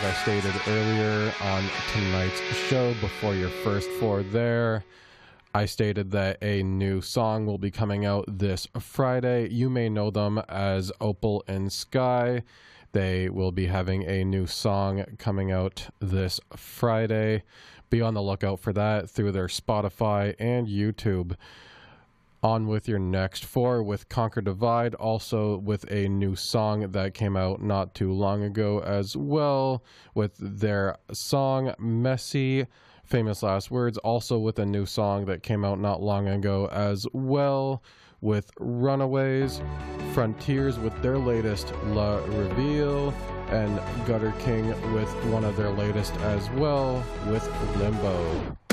I stated earlier on tonight's show, before your first four there, I stated that a new song will be coming out this Friday. You may know them as Opal and Sky. They will be having a new song coming out this Friday. Be on the lookout for that through their Spotify and YouTube. On with your next four with Conquer Divide, also with a new song that came out not too long ago as well, with their song Messy, Famous Last Words, also with a new song that came out not long ago as well, with Runaways, Frontiers with their latest La Reveal, and Gutter King with one of their latest as well, with Limbo.